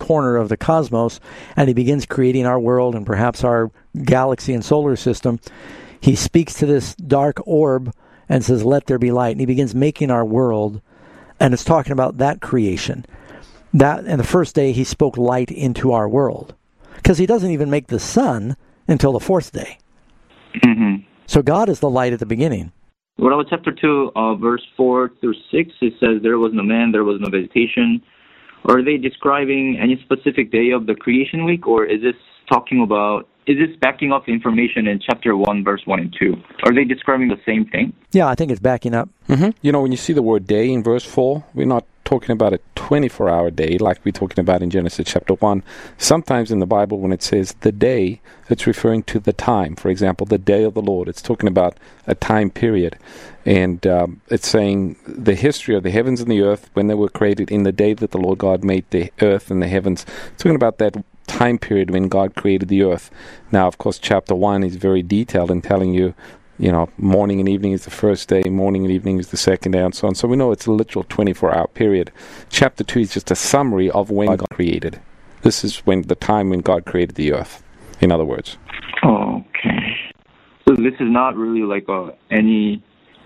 corner of the cosmos, and he begins creating our world and perhaps our galaxy and solar system, he speaks to this dark orb and says, "Let there be light." And he begins making our world, and it's talking about that creation. That, and the first day he spoke light into our world, because he doesn't even make the sun until the fourth day. Mm-hmm. So God is the light at the beginning. What about chapter 2, verse 4 through 6? It says, "There was no man, there was no vegetation." Are they describing any specific day of the creation week, or is this backing up information in chapter 1, verse 1 and 2? Are they describing the same thing? Yeah, I think it's backing up. Mm-hmm. You know, when you see the word day in verse 4, we're not talking about a 24-hour day like we're talking about in Genesis chapter 1. Sometimes in the Bible, when it says the day, it's referring to the time. For example, the day of the Lord. It's talking about a time period. And it's saying the history of the heavens and the earth when they were created in the day that the Lord God made the earth and the heavens. It's talking about that time period when God created the earth. Now, of course, chapter 1 is very detailed in telling you, morning and evening is the first day, morning and evening is the second day, and so on. So we know it's a literal 24-hour period. Chapter 2 is just a summary of when God created. This is the time when God created the earth, in other words. Okay. So this is not really any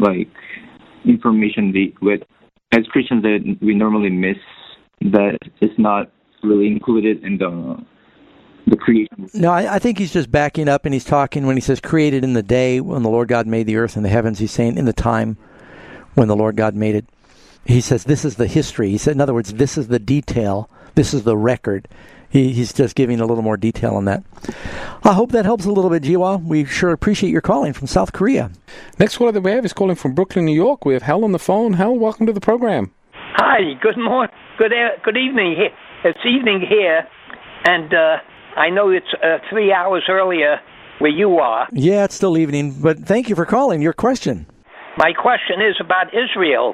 information as Christians that we normally miss, that is not really included in the creation. No, I think he's just backing up, and he's talking when he says created in the day when the Lord God made the earth and the heavens. He's saying in the time when the Lord God made it. He says this is the history. He said, in other words, this is the detail. This is the record. He's just giving a little more detail on that. I hope that helps a little bit, Jiwa. We sure appreciate your calling from South Korea. Next caller that we have is calling from Brooklyn, New York. We have Hal on the phone. Hal, welcome to the program. Hi, good morning. Good evening here. It's evening here, and I know it's 3 hours earlier where you are. Yeah, it's still evening, but thank you for calling. Your question. My question is about Israel.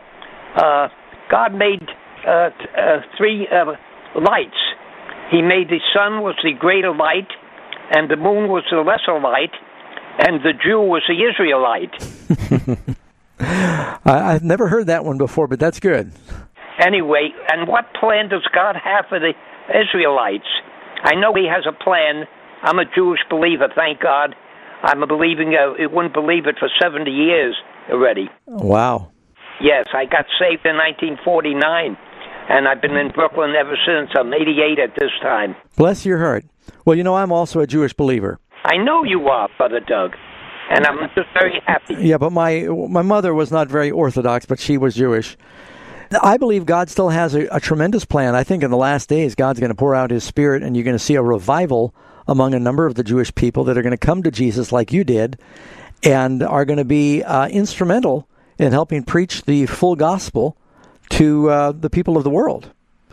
God made three lights. He made the sun was the greater light, and the moon was the lesser light, and the Jew was the Israelite. I've never heard that one before, but that's good. Anyway, and what plan does God have for the Israelites? I know he has a plan. I'm a Jewish believer, thank God. I'm you wouldn't believe it, for 70 years already. Wow. Yes, I got saved in 1949, and I've been in Brooklyn ever since. I'm 88 at this time. Bless your heart. Well, I'm also a Jewish believer. I know you are, Brother Doug, and I'm just very happy. Yeah, but my mother was not very Orthodox, but she was Jewish. I believe God still has a tremendous plan. I think in the last days, God's going to pour out his Spirit, and you're going to see a revival among a number of the Jewish people that are going to come to Jesus like you did, and are going to be instrumental in helping preach the full gospel to the people of the world.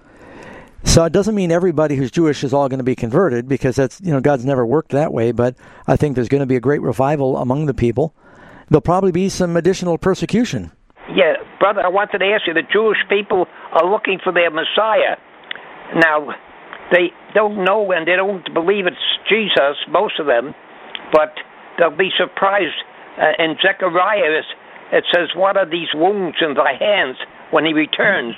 So it doesn't mean everybody who's Jewish is all going to be converted, because that's God's never worked that way, but I think there's going to be a great revival among the people. There'll probably be some additional persecution. Yeah, brother, I wanted to ask you, the Jewish people are looking for their Messiah. Now, they don't know and they don't believe it's Jesus, most of them, but they'll be surprised. In Zechariah, it says, "What are these wounds in thy hands when he returns?"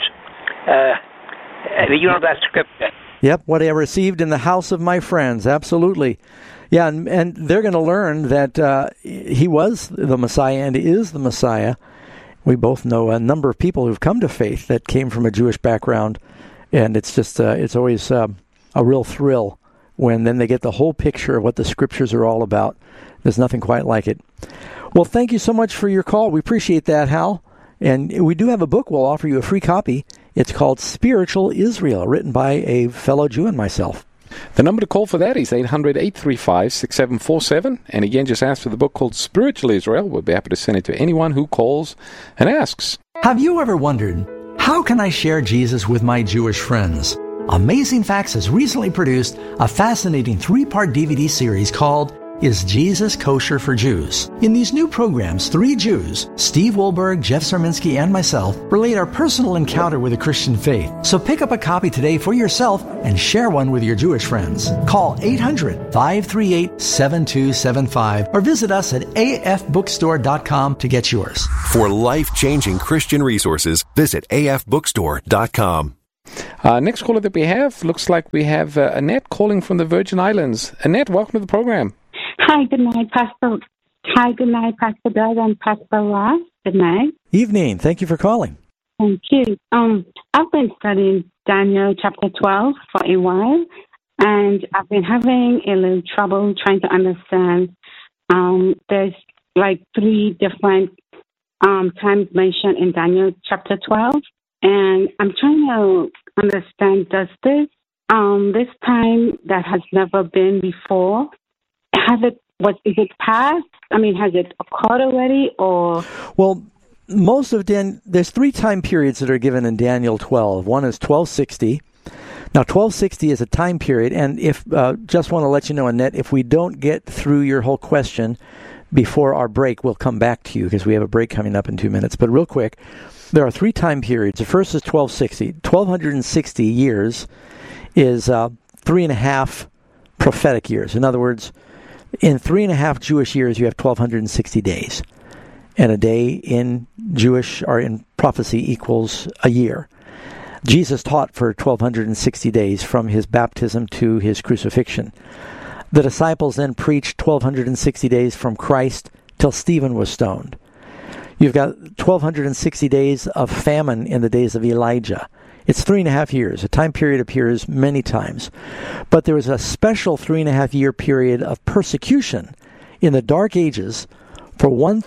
You know that scripture. Yep, what I received in the house of my friends, absolutely. Yeah, and they're going to learn that he was the Messiah and is the Messiah. We both know a number of people who've come to faith that came from a Jewish background, and it's just it's always a real thrill when then they get the whole picture of what the Scriptures are all about. There's nothing quite like it. Well, thank you so much for your call. We appreciate that, Hal. And we do have a book. We'll offer you a free copy. It's called Spiritual Israel, written by a fellow Jew and myself. The number to call for that is 800-835-6747. And again, just ask for the book called Spiritual Israel. We'll be happy to send it to anyone who calls and asks. Have you ever wondered, how can I share Jesus with my Jewish friends? Amazing Facts has recently produced a fascinating 3-part DVD series called Is Jesus Kosher for Jews? In these new programs, 3 Jews, Steve Wohlberg, Jeff Sarminski, and myself, relate our personal encounter with the Christian faith. So pick up a copy today for yourself and share one with your Jewish friends. Call 800-538-7275 or visit us at afbookstore.com to get yours. For life-changing Christian resources, visit afbookstore.com. Next caller that we have, looks like we have Annette calling from the Virgin Islands. Annette, welcome to the program. Hi, good night, Pastor. Hi, good night, Pastor Doug and Pastor Ross. Good night. Evening. Thank you for calling. Thank you. I've been studying Daniel chapter 12 for a while, and I've been having a little trouble trying to understand. There's like 3 different times mentioned in Daniel chapter 12, and I'm trying to understand, does this time that has never been before, is it past? I mean, has it occurred already, or? Well, there's 3 time periods that are given in Daniel 12. One is 1260. Now, 1260 is a time period, and if just want to let you know, Annette, if we don't get through your whole question before our break, we'll come back to you because we have a break coming up in 2 minutes. But real quick, there are 3 time periods. The first is 1260. 1260 years is 3.5 prophetic years. In other words, in 3.5 Jewish years, you have 1260 days. And a day in Jewish or in prophecy equals a year. Jesus taught for 1260 days from his baptism to his crucifixion. The disciples then preached 1260 days from Christ till Stephen was stoned. You've got 1260 days of famine in the days of Elijah. It's 3.5 years. A time period appears many times. But there was a special 3.5 year period of persecution in the Dark Ages for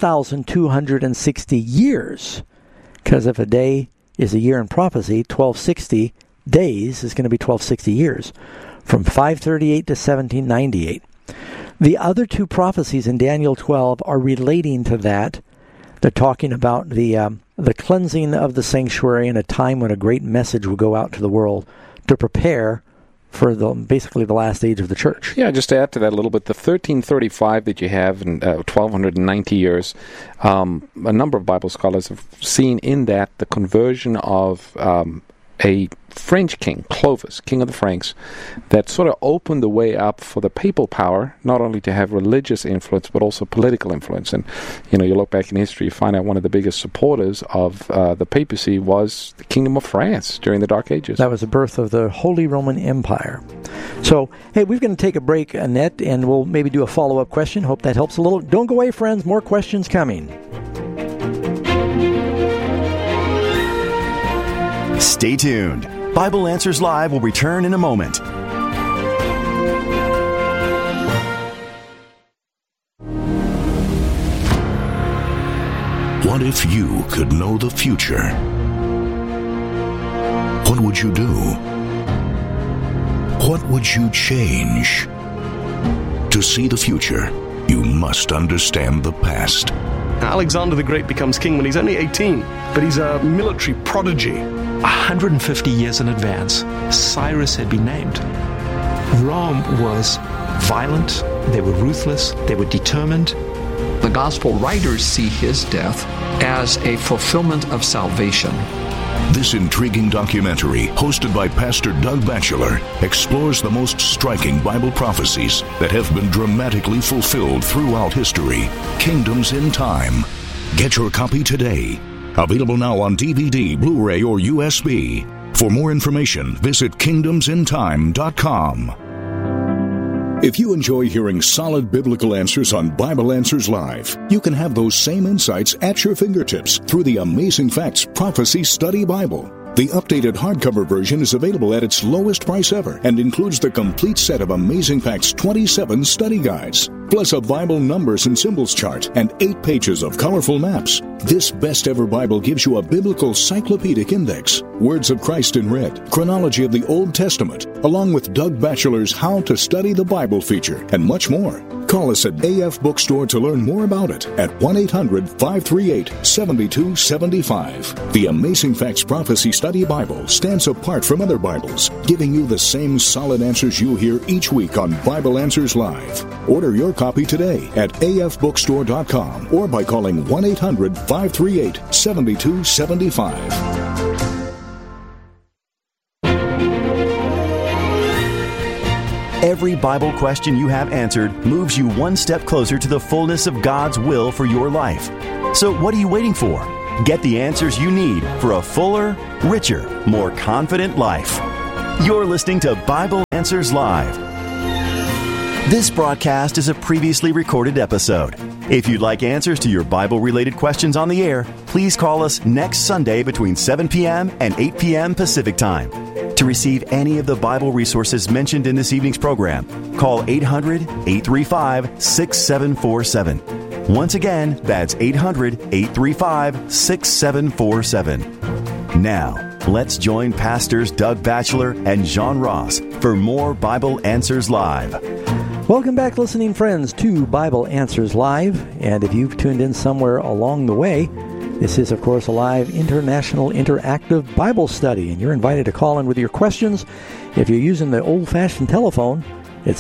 1,260 years. Because if a day is a year in prophecy, 1260 days is going to be 1260 years, from 538 to 1798. The other 2 prophecies in Daniel 12 are relating to that. They're talking about the cleansing of the sanctuary in a time when a great message will go out to the world to prepare for basically the last age of the church. Yeah, just to add to that a little bit, the 1335 that you have in 1290 years, a number of Bible scholars have seen in that the conversion of a French king, Clovis, king of the Franks, that sort of opened the way up for the papal power, not only to have religious influence, but also political influence. And, you look back in history, you find out one of the biggest supporters of the papacy was the Kingdom of France during the Dark Ages. That was the birth of the Holy Roman Empire. So, hey, we're going to take a break, Annette, and we'll maybe do a follow-up question. Hope that helps a little. Don't go away, friends. More questions coming. Stay tuned. Bible Answers Live will return in a moment. What if you could know the future? What would you do? What would you change? To see the future, you must understand the past. Alexander the Great becomes king when he's only 18, but he's a military prodigy. 150 years in advance, Cyrus had been named. Rome was violent, they were ruthless, they were determined. The gospel writers see his death as a fulfillment of salvation. This intriguing documentary, hosted by Pastor Doug Batchelor, explores the most striking Bible prophecies that have been dramatically fulfilled throughout history. Kingdoms in Time. Get your copy today. Available now on DVD, Blu-ray, or USB. For more information, visit kingdomsintime.com. If you enjoy hearing solid biblical answers on Bible Answers Live, you can have those same insights at your fingertips through the Amazing Facts Prophecy Study Bible. The updated hardcover version is available at its lowest price ever and includes the complete set of Amazing Facts 27 study guides, plus a Bible numbers and symbols chart and 8 pages of colorful maps. This best ever Bible gives you a biblical cyclopedic index, words of Christ in red, chronology of the Old Testament, along with Doug Batchelor's How to Study the Bible feature, and much more. Call us at AF Bookstore to learn more about it at 1-800-538-7275. The Amazing Facts Prophecy Study Bible stands apart from other Bibles, giving you the same solid answers you hear each week on Bible Answers Live. Order your copy today at afbookstore.com or by calling 1-800-538-7275. Every Bible question you have answered moves you one step closer to the fullness of God's will for your life. So what are you waiting for? Get the answers you need for a fuller, richer, more confident life. You're listening to Bible Answers Live. This broadcast is a previously recorded episode. If you'd like answers to your Bible-related questions on the air, please call us next Sunday between 7 p.m. and 8 p.m. Pacific Time. To receive any of the Bible resources mentioned in this evening's program, call 800-835-6747. Once again, that's 800-835-6747. Now, let's join Pastors Doug Batchelor and John Ross for more Bible Answers Live. Welcome back, listening friends, to Bible Answers Live. And if you've tuned in somewhere along the way, this is, of course, a live international interactive Bible study. And you're invited to call in with your questions. If you're using the old-fashioned telephone, it's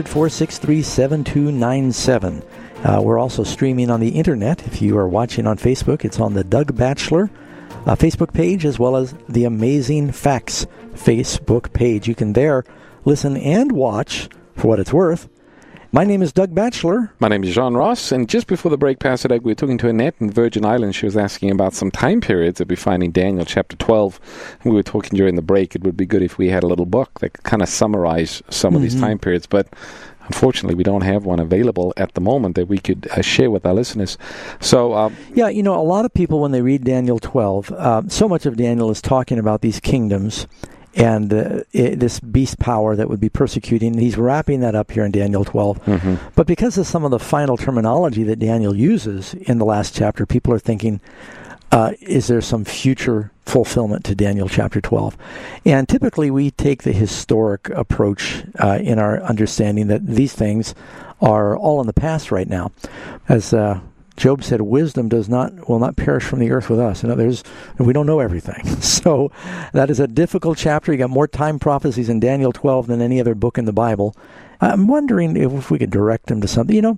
800-463-7297. We're also streaming on the Internet. If you are watching on Facebook, it's on the Doug Batchelor Facebook page, as well as the Amazing Facts Facebook page. You can there listen and watch for what it's worth. My name is Doug Batchelor. My name is John Ross. And just before the break, Pastor Doug, we were talking to Annette in Virgin Islands. She was asking about some time periods that we find in Daniel chapter 12. We were talking during the break. It would be good if we had a little book that could kind of summarize some of these time periods. But unfortunately, we don't have one available at the moment that we could share with our listeners. So, yeah, you know, a lot of people, when they read Daniel 12, so much of Daniel is talking about these kingdoms and this beast power that would be persecuting. He's wrapping that up here in Daniel 12. But because of some of the final terminology that Daniel uses in the last chapter, people are thinking, is there some future fulfillment to Daniel chapter 12? And typically we take the historic approach in our understanding that these things are all in the past right now. As Job said, wisdom will not perish from the earth with us. In other words, we don't know everything. So that is a difficult chapter. You got more time prophecies in Daniel 12 than any other book in the Bible. I'm wondering if we could direct them to something. You know,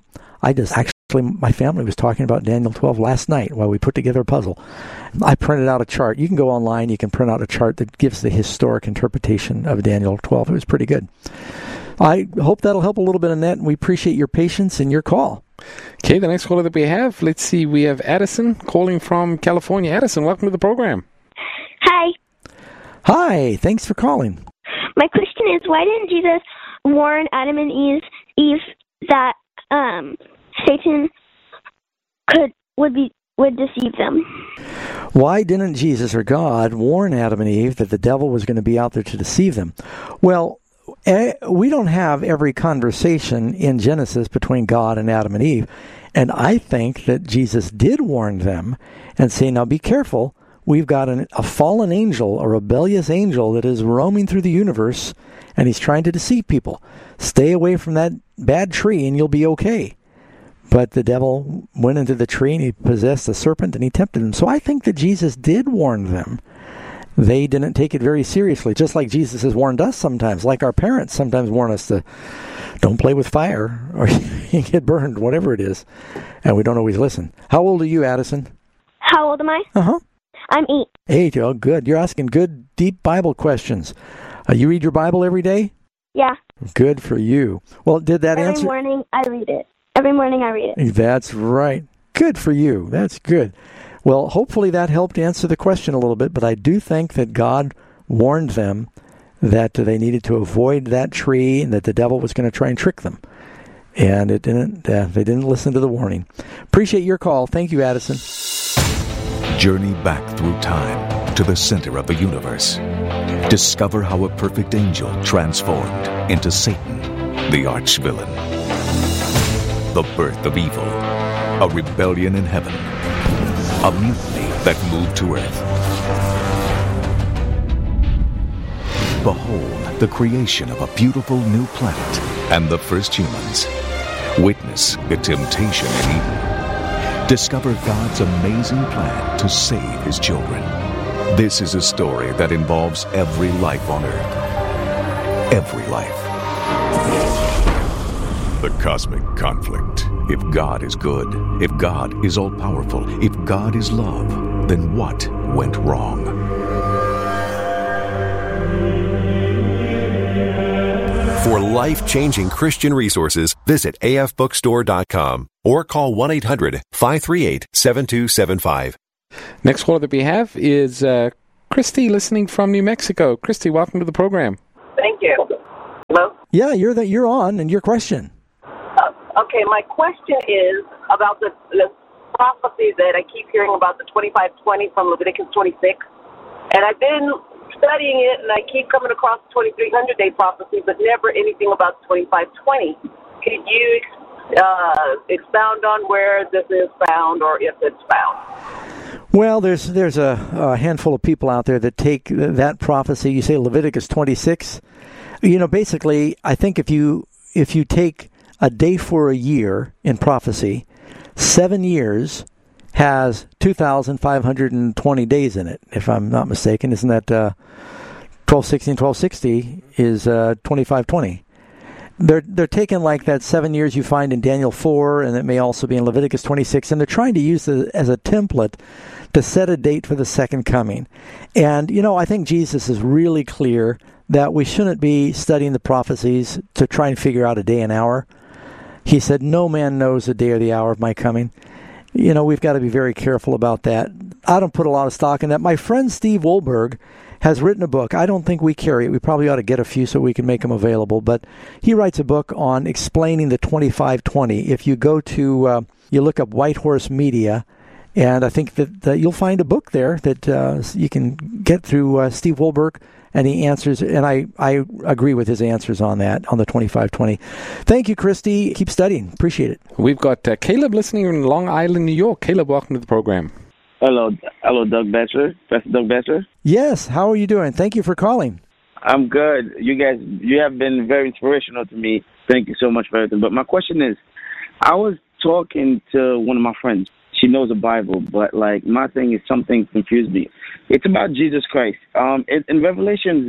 my family was talking about Daniel 12 last night while we put together a puzzle. I printed out a chart. You can go online, you can print out a chart that gives the historic interpretation of Daniel 12. It was pretty good. I hope that'll help a little bit, Annette, and we appreciate your patience and your call. Okay, the next caller that we have, let's see, we have Addison calling from California. Addison, welcome to the program. Hi. Hi, thanks for calling. My question is, why didn't Jesus warn Adam and Eve that Satan would deceive them? Why didn't Jesus or God warn Adam and Eve that the devil was going to be out there to deceive them? Well, we don't have every conversation in Genesis between God and Adam and Eve. And I think that Jesus did warn them and say, now be careful. We've got a fallen angel, a rebellious angel that is roaming through the universe, and he's trying to deceive people. Stay away from that bad tree and you'll be okay. But the devil went into the tree and he possessed the serpent and he tempted them. So I think that Jesus did warn them. They didn't take it very seriously, just like Jesus has warned us sometimes, like our parents sometimes warn us to don't play with fire or you get burned, whatever it is. And we don't always listen. How old are you, Addison? How old am I? Uh-huh. I'm 8. 8, oh, good. You're asking good, deep Bible questions. You read your Bible every day? Yeah. Good for you. Well, did that answer? Every morning I read it. Every morning I read it. That's right. Good for you. That's good. Well, hopefully that helped answer the question a little bit, but I do think that God warned them that they needed to avoid that tree and that the devil was going to try and trick them. And they didn't listen to the warning. Appreciate your call. Thank you, Addison. Journey back through time to the center of the universe. Discover how a perfect angel transformed into Satan, the arch-villain. The birth of evil, a rebellion in heaven, a mutiny that moved to earth. Behold the creation of a beautiful new planet and the first humans. Witness the temptation in Eden. Discover God's amazing plan to save His children. This is a story that involves every life on earth. Every life. The cosmic conflict. If God is good, if God is all-powerful, if God is love, then what went wrong? For life-changing Christian resources, visit afbookstore.com or call 1-800-538-7275. Next caller that we have is Christy, listening from New Mexico. Christy, welcome to the program. Thank you. Hello? Yeah, you're on, and your question. Okay, my question is about the prophecy that I keep hearing about, the 25:20 from Leviticus 26. And I've been studying it, and I keep coming across the 2300-day prophecy, but never anything about 25:20. Could you expound on where this is found, or if it's found? Well, there's a handful of people out there that take that prophecy. You say Leviticus 26. Basically, I think if you take a day for a year in prophecy, 7 years has 2,520 days in it, if I'm not mistaken. Isn't that 1216, 1260 is 2520. They're taking like that 7 years you find in Daniel 4, and it may also be in Leviticus 26, and they're trying to use it as a template to set a date for the second coming. And, I think Jesus is really clear that we shouldn't be studying the prophecies to try and figure out a day and hour. He said, no man knows the day or the hour of my coming. We've got to be very careful about that. I don't put a lot of stock in that. My friend Steve Wohlberg has written a book. I don't think we carry it. We probably ought to get a few so we can make them available. But he writes a book on explaining the 2520. If you go to, you look up White Horse Media, and I think that you'll find a book there that you can get through Steve Wohlberg, and he answers, and I agree with his answers on that, on the 2520. Thank you, Christy. Keep studying. Appreciate it. We've got Caleb listening in Long Island, New York. Caleb, welcome to the program. Hello, Doug Batchelor, Pastor Doug Batchelor. Yes, how are you doing? Thank you for calling. I'm good. You guys, you have been very inspirational to me. Thank you so much for everything. But my question is, I was talking to one of my friends. She knows the Bible, but my thing is something confused me. It's about Jesus Christ. In Revelation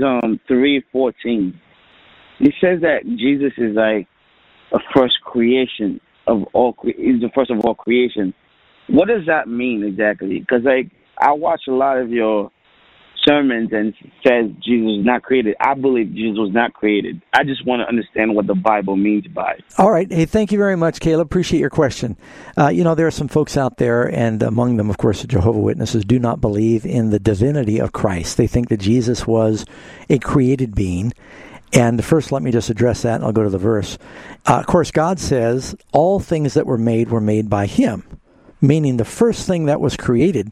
3:14, it says that Jesus is like a first creation of all. He's the first of all creation. What does that mean exactly? Because I watch a lot of your sermons and it says Jesus was not created. I believe Jesus was not created. I just want to understand what the Bible means by it. All right. Hey, thank you very much, Caleb. Appreciate your question. There are some folks out there, and among them, of course, the Jehovah's Witnesses do not believe in the divinity of Christ. They think that Jesus was a created being. And first, let me just address that, and I'll go to the verse. Of course, God says all things that were made by Him, meaning the first thing that was created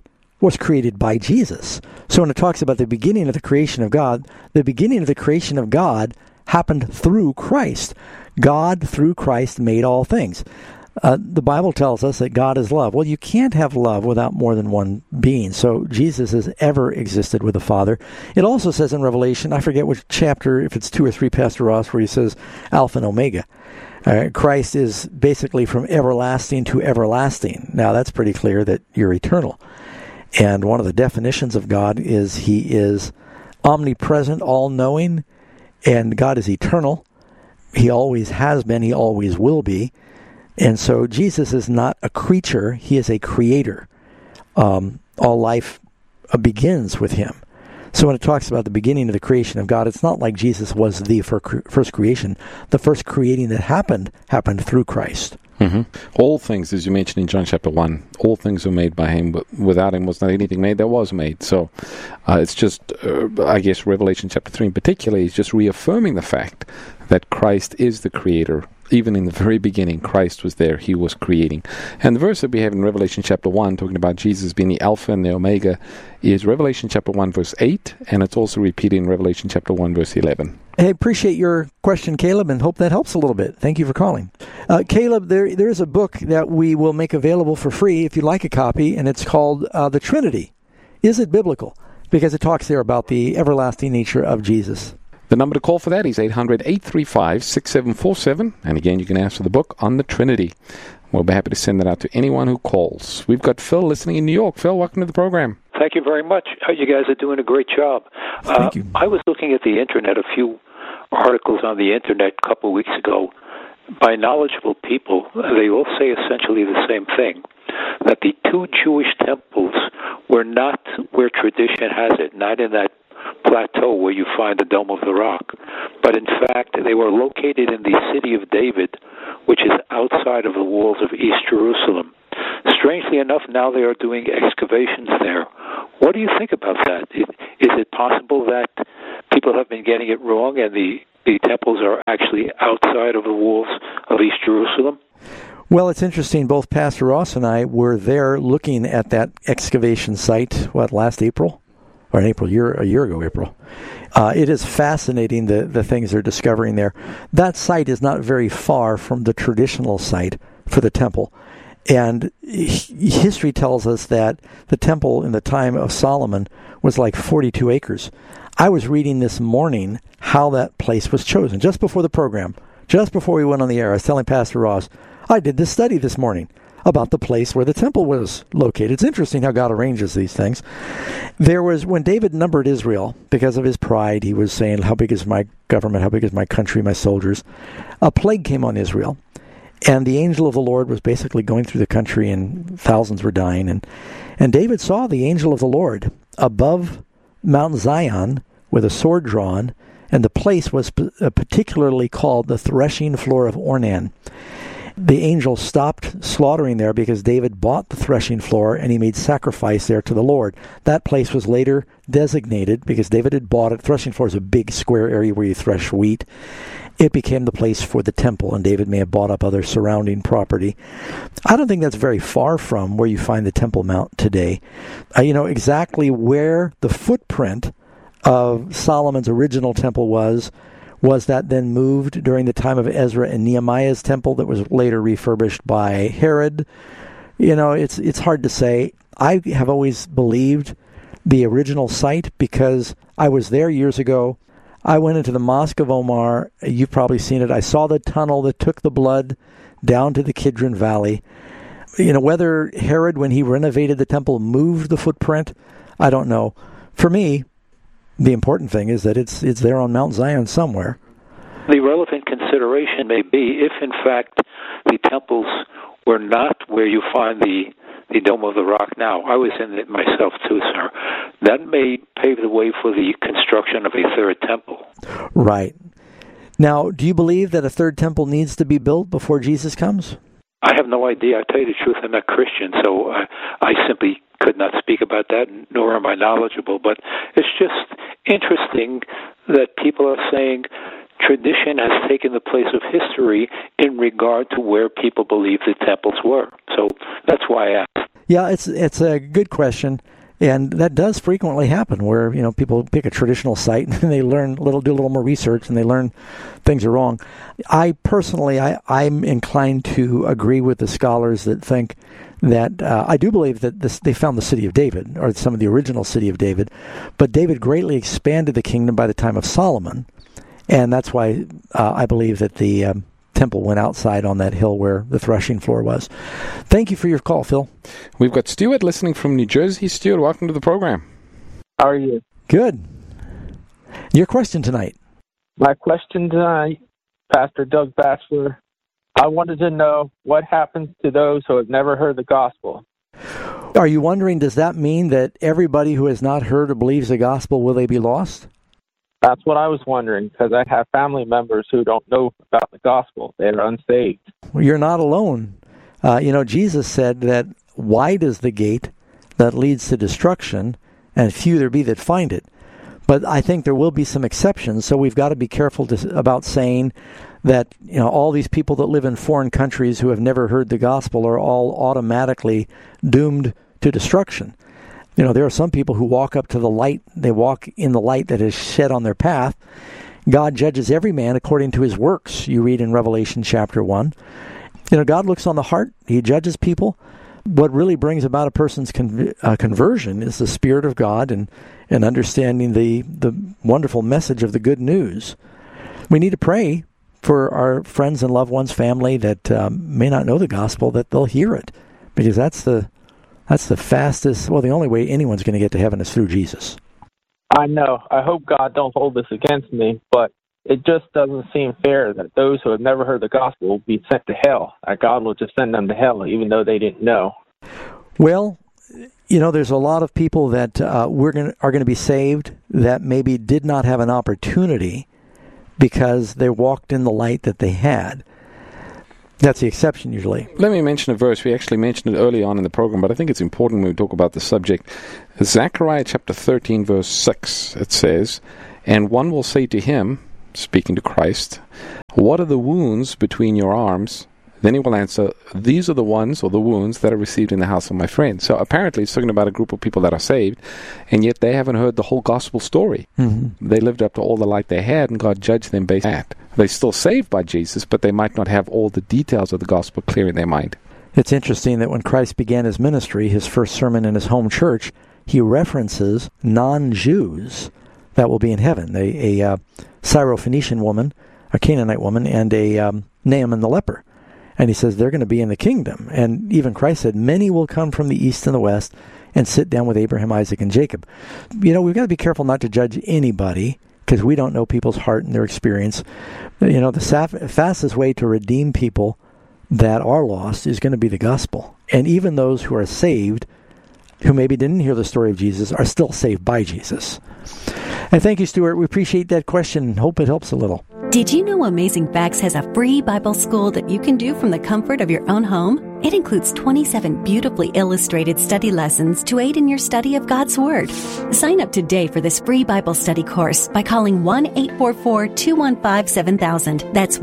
by Jesus. So when it talks about the beginning of the creation of God, the beginning of the creation of God happened through Christ. God, through Christ, made all things. The Bible tells us that God is love. Well, you can't have love without more than one being. So Jesus has ever existed with the Father. It also says in Revelation, I forget which chapter, if it's 2 or 3, Pastor Ross, where he says Alpha and Omega. Christ is basically from everlasting to everlasting. Now, that's pretty clear that you're eternal. And one of the definitions of God is He is omnipresent, all-knowing, and God is eternal. He always has been, He always will be. And so Jesus is not a creature, He is a creator. All life begins with Him. So when it talks about the beginning of the creation of God, it's not like Jesus was the first creation. The first creating that happened through Christ. Mm-hmm. All things, as you mentioned in John chapter 1, all things were made by Him, but without Him was not anything made that was made. So it's just, I guess, Revelation chapter 3 in particular is just reaffirming the fact that Christ is the creator. Even in the very beginning, Christ was there. He was creating. And the verse that we have in Revelation chapter 1, talking about Jesus being the Alpha and the Omega, is Revelation chapter 1, verse 8, and it's also repeated in Revelation chapter 1, verse 11. Hey, appreciate your question, Caleb, and hope that helps a little bit. Thank you for calling. Caleb, there is a book that we will make available for free if you'd like a copy, and it's called The Trinity. Is it biblical? Because it talks there about the everlasting nature of Jesus. The number to call for that is 800-835-6747. And again, you can ask for the book on the Trinity. We'll be happy to send that out to anyone who calls. We've got Phil listening in New York. Phil, welcome to the program. Thank you very much. You guys are doing a great job. Thank you. I was looking at the Internet, a few articles on the Internet a couple of weeks ago by knowledgeable people. They all say essentially the same thing, that the 2 Jewish temples were not where tradition has it, not in that plateau where you find the Dome of the Rock, but in fact they were located in the city of David, which is outside of the walls of East Jerusalem. Strangely enough, now they are doing excavations there What do you think about that? Is it possible that people have been getting it wrong and the temples are actually outside of the walls of East Jerusalem? Well, it's interesting. Both Pastor Ross and I were there looking at that excavation site, last April? Or a year ago, April. It is fascinating, the things they're discovering there. That site is not very far from the traditional site for the temple. And history tells us that the temple in the time of Solomon was like 42 acres. I was reading this morning how that place was chosen, just before the program, just before we went on the air. I was telling Pastor Ross, I did this study this morning about the place where the temple was located. It's interesting how God arranges these things. When David numbered Israel, because of his pride, he was saying, how big is my government, how big is my country, my soldiers? A plague came on Israel, and the angel of the Lord was basically going through the country, and thousands were dying. And David saw the angel of the Lord above Mount Zion with a sword drawn, and the place was particularly called the threshing floor of Ornan. The angel stopped slaughtering there because David bought the threshing floor and he made sacrifice there to the Lord. That place was later designated because David had bought it. Threshing floor is a big square area where you thresh wheat. It became the place for the temple, and David may have bought up other surrounding property. I don't think that's very far from where you find the Temple Mount today. Exactly where the footprint of Solomon's original temple was that then moved during the time of Ezra and Nehemiah's temple that was later refurbished by Herod. It's hard to say. I have always believed the original site because I was there years ago. I went into the Mosque of Omar. You've probably seen it. I saw the tunnel that took the blood down to the Kidron Valley. Whether Herod, when he renovated the temple, moved the footprint, I don't know. For me, the important thing is that it's there on Mount Zion somewhere. The relevant consideration may be if, in fact, the temples were not where you find the Dome of the Rock now. I was in it myself too, sir. That may pave the way for the construction of a third temple. Right. Now, do you believe that a third temple needs to be built before Jesus comes? I have no idea. I tell you the truth, I'm not Christian, so I simply could not speak about that, nor am I knowledgeable. But it's just interesting that people are saying tradition has taken the place of history in regard to where people believe the temples were. So that's why I asked. Yeah, it's a good question, and that does frequently happen where people pick a traditional site and they do a little more research and they learn things are wrong. I personally, I'm inclined to agree with the scholars that think that I do believe that they found the city of David, or some of the original city of David, but David greatly expanded the kingdom by the time of Solomon, and that's why I believe that the temple went outside on that hill where the threshing floor was. Thank you for your call, Phil. We've got Stuart listening from New Jersey. Stuart, welcome to the program. How are you? Good. Your question tonight. My question tonight, Pastor Doug Batchelor, I wanted to know what happens to those who have never heard the gospel. Are you wondering, does that mean that everybody who has not heard or believes the gospel, will they be lost? That's what I was wondering, because I have family members who don't know about the gospel. They're unsaved. Well, you're not alone. Jesus said that wide is the gate that leads to destruction, and few there be that find it. But I think there will be some exceptions, so we've got to be careful about saying that all these people that live in foreign countries who have never heard the gospel are all automatically doomed to destruction. There are some people who walk up to the light. They walk in the light that is shed on their path. God judges every man according to his works, you read in Revelation chapter 1. God looks on the heart. He judges people. What really brings about a person's conversion is the Spirit of God and understanding the wonderful message of the good news. We need to pray for our friends and loved ones, family that may not know the gospel, that they'll hear it, because that's the fastest. Well, the only way anyone's going to get to heaven is through Jesus. I know. I hope God don't hold this against me, but it just doesn't seem fair that those who have never heard the gospel will be sent to hell. That God will just send them to hell, even though they didn't know. Well, there's a lot of people that are going to be saved that maybe did not have an opportunity because they walked in the light that they had. That's the exception usually. Let me mention a verse. We actually mentioned it early on in the program, but I think it's important when we talk about the subject. Zechariah chapter 13, verse 6, it says, "And one will say to him," speaking to Christ, "What are the wounds between your arms?" Then he will answer, "These are the ones or the wounds that are received in the house of my friend." So apparently it's talking about a group of people that are saved, and yet they haven't heard the whole gospel story. Mm-hmm. They lived up to all the light they had, and God judged them based on that. They're still saved by Jesus, but they might not have all the details of the gospel clear in their mind. It's interesting that when Christ began his ministry, his first sermon in his home church, he references non-Jews that will be in heaven. A Syrophoenician woman, a Canaanite woman, and a Naaman the leper. And he says they're going to be in the kingdom. And even Christ said, many will come from the east and the west and sit down with Abraham, Isaac, and Jacob. You know, we've got to be careful not to judge anybody because we don't know people's heart and their experience. You know, the fastest way to redeem people that are lost is going to be the gospel. And even those who are saved, who maybe didn't hear the story of Jesus, are still saved by Jesus. And thank you, Stuart. We appreciate that question. Hope it helps a little. Did you know Amazing Facts has a free Bible school that you can do from the comfort of your own home? It includes 27 beautifully illustrated study lessons to aid in your study of God's Word. Sign up today for this free Bible study course by calling 1-844-215-7000. That's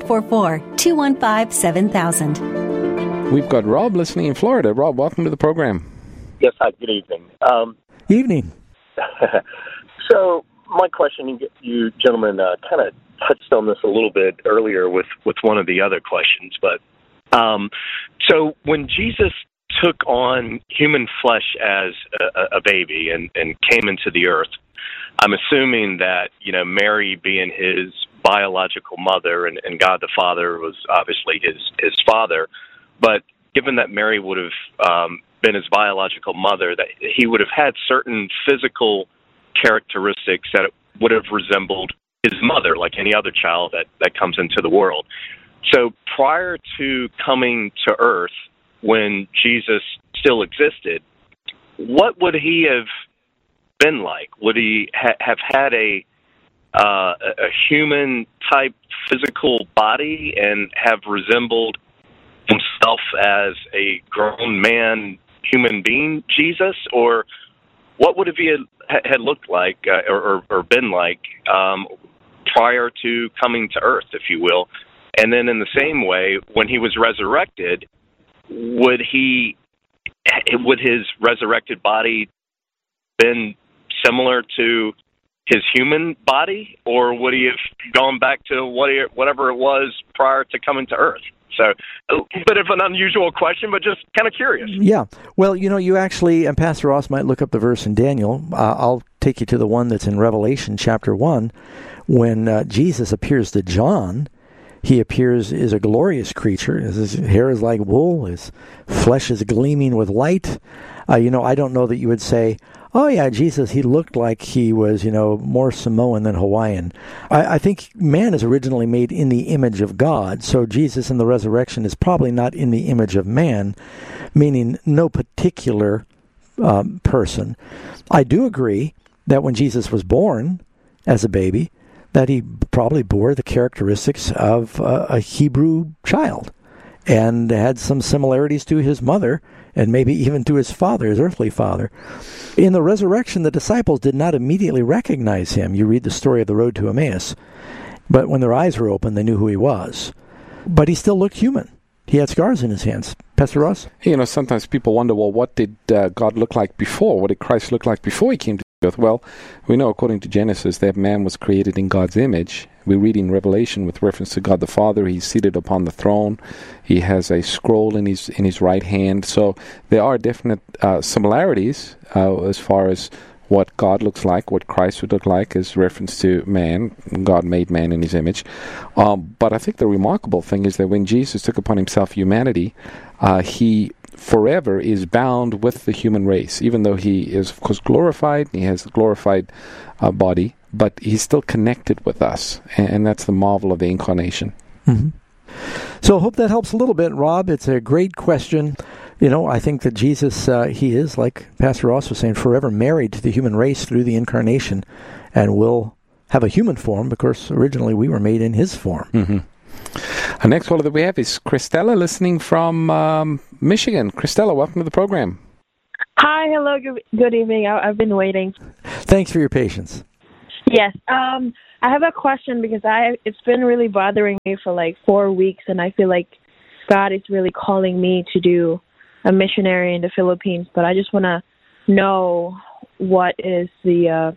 1-844-215-7000. We've got Rob listening in Florida. Rob, welcome to the program. Yes, hi, good evening. Evening. So my question, you gentlemen kind of touched on this a little bit earlier with one of the other questions, but so when Jesus took on human flesh as a baby and came into the earth, I'm assuming that, you know, Mary being his biological mother and God the Father was obviously his father, but given that Mary would have been his biological mother, that he would have had certain physical characteristics that would have resembled his mother, like any other child that comes into the world. So prior to coming to earth, when Jesus still existed, what would he have been like? Would he have had a human-type physical body and have resembled himself as a grown man, human being, Jesus? Or what would he had looked like or been like prior to coming to earth, if you will? And then in the same way, when he was resurrected, would his resurrected body been similar to his human body, or would he have gone back to whatever it was prior to coming to earth? So a bit of an unusual question, but just kind of curious. Yeah. Well, you know, you actually, and Pastor Ross might look up the verse in Daniel. I'll take you to the one that's in Revelation chapter 1. When Jesus appears to John, he appears as a glorious creature. His hair is like wool. His flesh is gleaming with light. You know, I don't know that you would say, oh, yeah, Jesus, he looked like he was, you know, more Samoan than Hawaiian. I think man is originally made in the image of God, so Jesus in the resurrection is probably not in the image of man, meaning no particular person. I do agree that when Jesus was born as a baby, that he probably bore the characteristics of a Hebrew child and had some similarities to his mother and maybe even to his father, his earthly father. In the resurrection, the disciples did not immediately recognize him. You read the story of the road to Emmaus. But when their eyes were open, they knew who he was. But he still looked human. He had scars in his hands. Pastor Ross? You know, sometimes people wonder, well, what did God look like before? What did Christ look like before he came to earth? Well, we know according to Genesis that man was created in God's image. We read in Revelation with reference to God the Father, he's seated upon the throne. He has a scroll in his right hand. So there are definite similarities as far as what God looks like, what Christ would look like as reference to man. God made man in his image. But I think the remarkable thing is that when Jesus took upon himself humanity, he forever is bound with the human race, even though he is, of course, glorified. He has a glorified body, but he's still connected with us, and that's the marvel of the incarnation. Mm-hmm. So I hope that helps a little bit, Rob. It's a great question. You know, I think that Jesus, he is, like Pastor Ross was saying, forever married to the human race through the incarnation, and will have a human form, because originally we were made in his form. Mm-hmm. Our next caller that we have is Christella, listening from Michigan. Christella, welcome to the program. Hi, hello, good evening. I've been waiting. Thanks for your patience. Yes, I have a question because it's been really bothering me for like 4 weeks, and I feel like God is really calling me to do a missionary in the Philippines, but I just want to know what is the,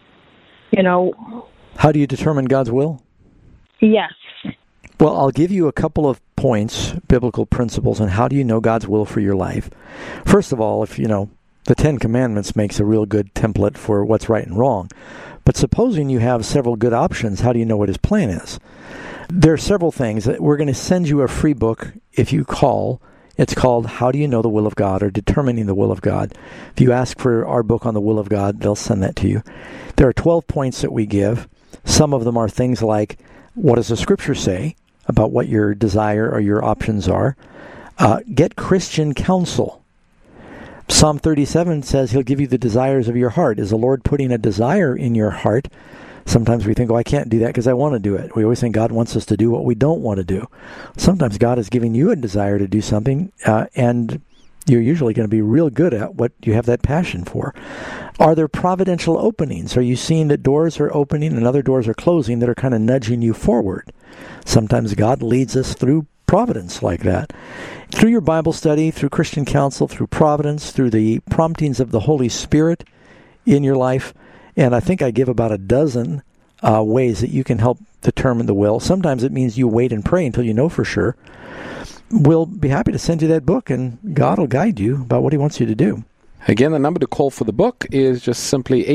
How do you determine God's will? Yes. Well, I'll give you a couple of points, biblical principles, on how do you know God's will for your life. First of all, if the Ten Commandments makes a real good template for what's right and wrong. But supposing you have several good options, how do you know what his plan is? There are several things. We're going to send you a free book if you call. It's called How Do You Know the Will of God, or Determining the Will of God. If you ask for our book on the will of God, they'll send that to you. There are 12 points that we give. Some of them are things like, what does the Scripture say about what your desire or your options are? Get Christian counsel. Psalm 37 says he'll give you the desires of your heart. Is the Lord putting a desire in your heart? Sometimes we think, I can't do that because I want to do it. We always think God wants us to do what we don't want to do. Sometimes God is giving you a desire to do something, and you're usually going to be real good at what you have that passion for. Are there providential openings? Are you seeing that doors are opening and other doors are closing that are kind of nudging you forward? Sometimes God leads us through providence like that. Through your Bible study, through Christian counsel, through providence, through the promptings of the Holy Spirit in your life. And I think I give about a dozen ways that you can help determine the will. Sometimes it means you wait and pray until you know for sure. We'll be happy to send you that book, and God will guide you about what he wants you to do. Again, the number to call for the book is just simply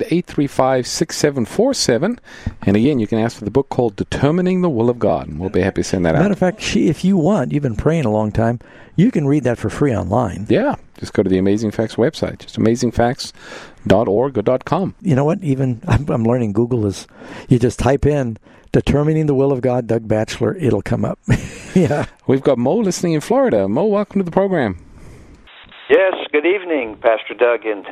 800-835-6747. And again, you can ask for the book called Determining the Will of God, and we'll be happy to send that out. Matter of fact, if you want, you've been praying a long time, you can read that for free online. Yeah, just go to the Amazing Facts website, just amazingfacts.org or .com. You know what? Even I'm learning Google is, you just type in Determining the Will of God, Doug Batchelor, it'll come up. Yeah. We've got Mo listening in Florida. Mo, welcome to the program. Yes, good evening, Pastor Doug, and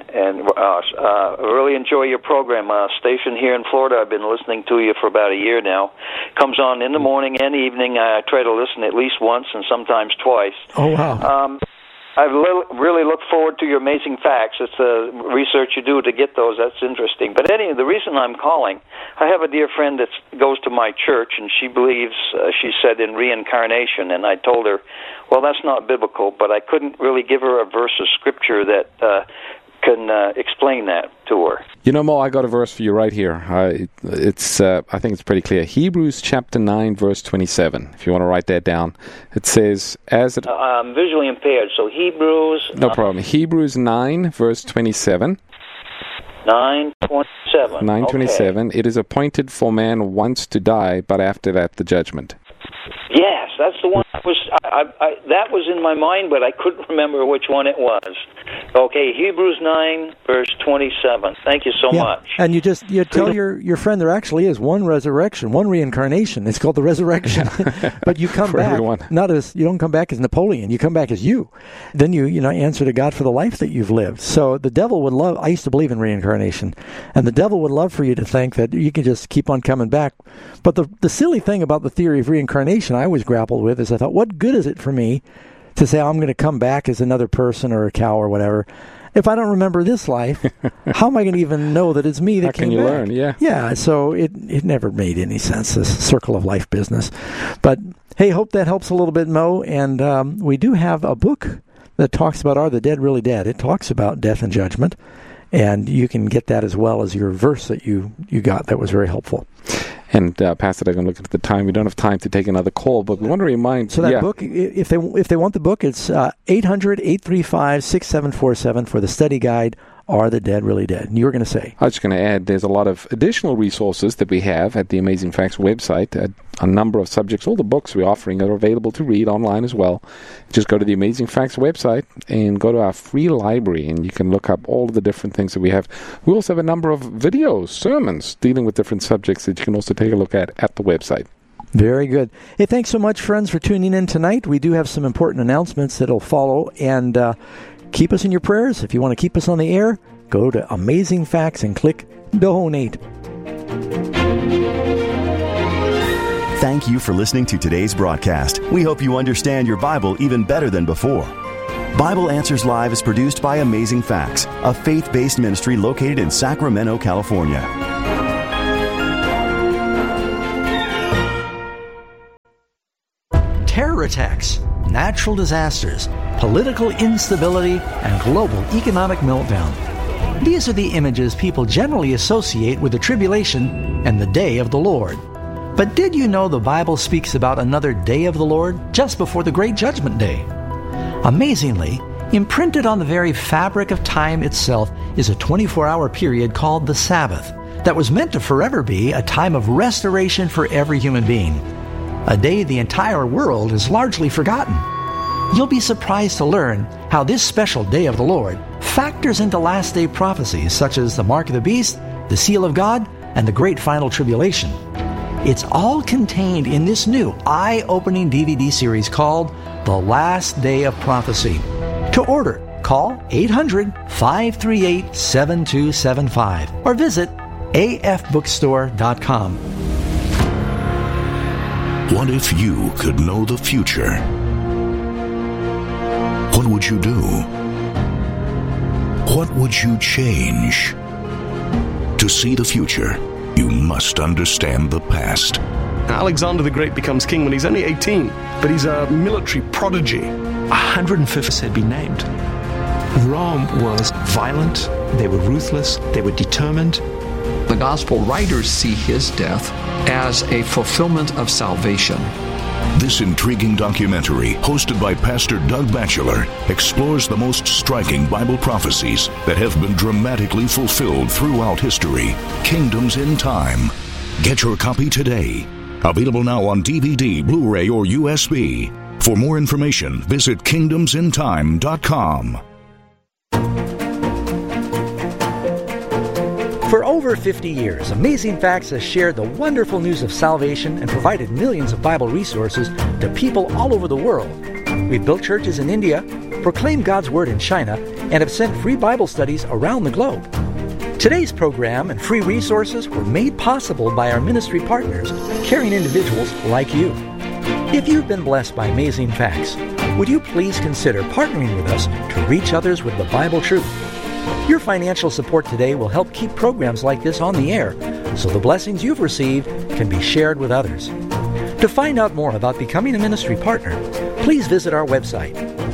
I really enjoy your program. Station here in Florida, I've been listening to you for about a year now. Comes on in the morning and evening. I try to listen at least once and sometimes twice. Oh, wow. I really look forward to your Amazing Facts. It's the research you do to get those. That's interesting. But anyway, the reason I'm calling, I have a dear friend that goes to my church, and she believes, she said, in reincarnation. And I told her, well, that's not biblical, but I couldn't really give her a verse of Scripture that can explain that to her. You know, Mo, I got a verse for you right here. I think it's pretty clear. Hebrews chapter 9, verse 27. If you want to write that down, it says, I'm visually impaired, so Hebrews... No problem. Hebrews 9, verse 27. 9:27. 9:27. Okay. It is appointed for man once to die, but after that the judgment. Yes, that's the one that was in my mind, but I couldn't remember which one it was. Okay, Hebrews 9, verse 27. Thank you so much. And you tell your friend there actually is one resurrection, one reincarnation. It's called the resurrection. But you come back you don't come back as Napoleon. You come back as you. Then you answer to God for the life that you've lived. So the devil would love. I used to believe in reincarnation, and the devil would love for you to think that you can just keep on coming back. But the silly thing about the theory of reincarnation I always grappled with is I thought, what good is it for me to say I'm going to come back as another person or a cow or whatever if I don't remember this life? How am I going to even know that it's me that came back? How can you learn? Yeah. Yeah, so it never made any sense, this circle of life business. But hey, hope that helps a little bit, Mo. And we do have a book that talks about Are the Dead Really Dead? It talks about death and judgment. And you can get that as well as your verse that you got. That was very helpful. And Pastor Doug, I'm looking at the time. We don't have time to take another call, but we want to remind... So that book, if they want the book, it's 800-835-6747 for the study guide, Are the Dead Really Dead? And you were going to say? I was just going to add, there's a lot of additional resources that we have at the Amazing Facts website. A number of subjects, all the books we're offering are available to read online as well. Just go to the Amazing Facts website and go to our free library, and you can look up all of the different things that we have. We also have a number of videos, sermons, dealing with different subjects that you can also take a look at the website. Very good. Hey, thanks so much, friends, for tuning in tonight. We do have some important announcements that will follow, and keep us in your prayers. If you want to keep us on the air, go to Amazing Facts and click Donate. Thank you for listening to today's broadcast. We hope you understand your Bible even better than before. Bible Answers Live is produced by Amazing Facts, a faith-based ministry located in Sacramento, California. Terror attacks, natural disasters, political instability, and global economic meltdown. These are the images people generally associate with the tribulation and the day of the Lord. But did you know the Bible speaks about another day of the Lord just before the Great Judgment Day? Amazingly, imprinted on the very fabric of time itself is a 24-hour period called the Sabbath that was meant to forever be a time of restoration for every human being, a day the entire world has largely forgotten. You'll be surprised to learn how this special day of the Lord factors into last day prophecies such as the mark of the beast, the seal of God, and the great final tribulation. It's all contained in this new eye-opening DVD series called The Last Day of Prophecy. To order, call 800-538-7275 or visit afbookstore.com. What if you could know the future? What would you do? What would you change? To see the future, you must understand the past. Alexander the Great becomes king when he's only 18, but he's a military prodigy. 150 had been named. Rome was violent, they were ruthless, they were determined. The gospel writers see his death as a fulfillment of salvation. This intriguing documentary, hosted by Pastor Doug Batchelor, explores the most striking Bible prophecies that have been dramatically fulfilled throughout history. Kingdoms in Time. Get your copy today. Available now on DVD, Blu-ray, or USB. For more information, visit kingdomsintime.com. For over 50 years, Amazing Facts has shared the wonderful news of salvation and provided millions of Bible resources to people all over the world. We've built churches in India, proclaimed God's Word in China, and have sent free Bible studies around the globe. Today's program and free resources were made possible by our ministry partners, caring individuals like you. If you've been blessed by Amazing Facts, would you please consider partnering with us to reach others with the Bible truth? Your financial support today will help keep programs like this on the air, so the blessings you've received can be shared with others. To find out more about becoming a ministry partner, please visit our website.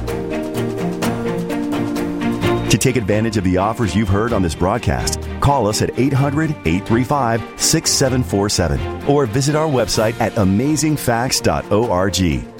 To take advantage of the offers you've heard on this broadcast, call us at 800-835-6747 or visit our website at amazingfacts.org.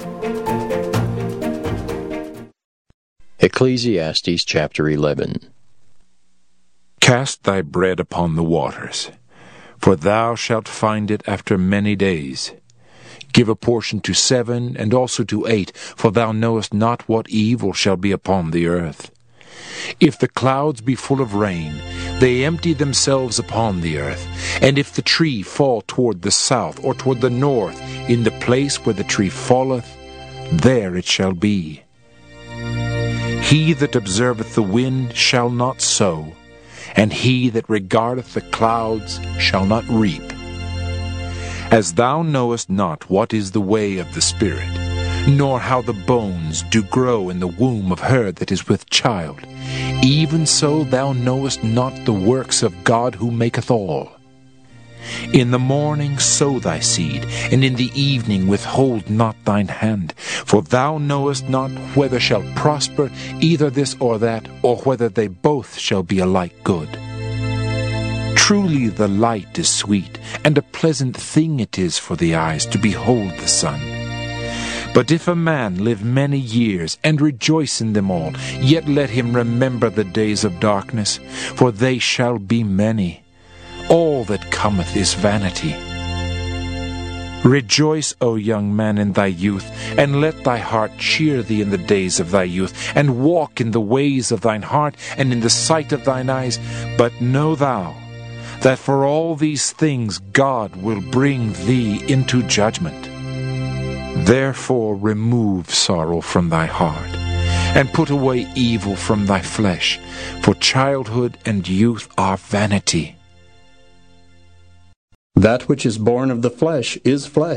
Ecclesiastes chapter 11. Cast thy bread upon the waters, for thou shalt find it after many days. Give a portion to 7, and also to 8, for thou knowest not what evil shall be upon the earth. If the clouds be full of rain, they empty themselves upon the earth. And if the tree fall toward the south or toward the north, in the place where the tree falleth, there it shall be. He that observeth the wind shall not sow, and he that regardeth the clouds shall not reap. As thou knowest not what is the way of the Spirit, nor how the bones do grow in the womb of her that is with child, even so thou knowest not the works of God who maketh all. In the morning sow thy seed, and in the evening withhold not thine hand, for thou knowest not whether shall prosper either this or that, or whether they both shall be alike good. Truly the light is sweet, and a pleasant thing it is for the eyes to behold the sun. But if a man live many years, and rejoice in them all, yet let him remember the days of darkness, for they shall be many. All that cometh is vanity. Rejoice, O young man, in thy youth, and let thy heart cheer thee in the days of thy youth, and walk in the ways of thine heart, and in the sight of thine eyes. But know thou, that for all these things God will bring thee into judgment. Therefore remove sorrow from thy heart, and put away evil from thy flesh, for childhood and youth are vanity. That which is born of the flesh is flesh,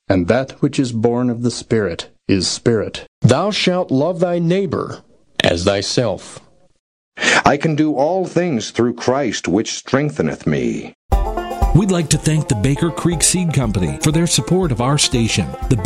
and that which is born of the Spirit is spirit. Thou shalt love thy neighbor as thyself. I can do all things through Christ which strengtheneth me. We'd like to thank the Baker Creek Seed Company for their support of our station. The